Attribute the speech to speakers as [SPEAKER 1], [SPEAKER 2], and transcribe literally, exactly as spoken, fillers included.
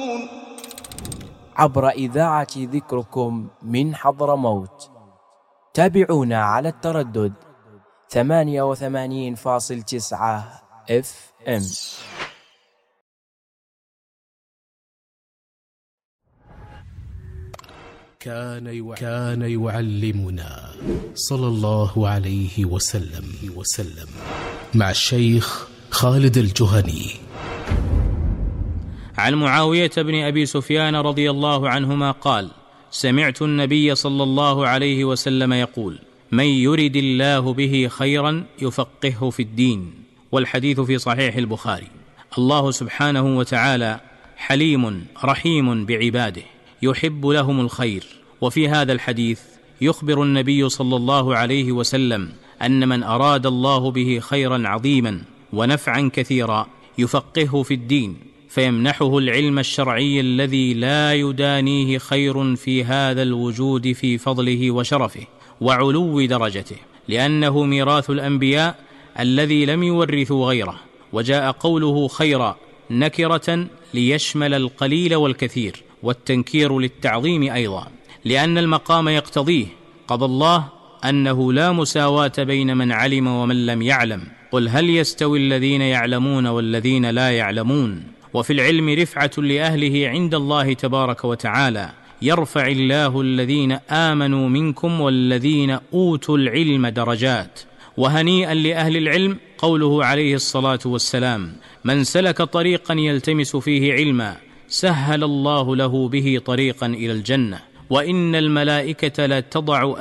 [SPEAKER 1] عبر إذاعة ذكركم من حضرموت. تابعونا على التردد ثمانية وثمانين فاصل تسعة اف ام.
[SPEAKER 2] كان يع... كان يعلمنا صلى الله عليه وسلم وسلم مع الشيخ خالد الجهني.
[SPEAKER 3] عن معاوية بن أبي سفيان رضي الله عنهما قال: سمعت النبي صلى الله عليه وسلم يقول: من يرد الله به خيرا يفقهه في الدين. والحديث في صحيح البخاري. الله سبحانه وتعالى حليم رحيم بعباده، يحب لهم الخير. وفي هذا الحديث يخبر النبي صلى الله عليه وسلم أن من أراد الله به خيرا عظيما ونفعا كثيرا يفقهه في الدين، فيمنحه العلم الشرعي الذي لا يدانيه خير في هذا الوجود في فضله وشرفه وعلو درجته، لأنه ميراث الأنبياء الذي لم يورثوا غيره. وجاء قوله خيرا نكرة ليشمل القليل والكثير، والتنكير للتعظيم أيضا، لأن المقام يقتضيه. قضى الله أنه لا مساواة بين من علم ومن لم يعلم، قل هل يستوي الذين يعلمون والذين لا يعلمون. وفي العلم رفعة لأهله عند الله تبارك وتعالى، يرفع الله الذين آمنوا منكم والذين أوتوا العلم درجات. وهنيئا لأهل العلم قوله عليه الصلاة والسلام: من سلك طريقا يلتمس فيه علما سهل الله له به طريقا إلى الجنة، وإن الملائكة لا تضع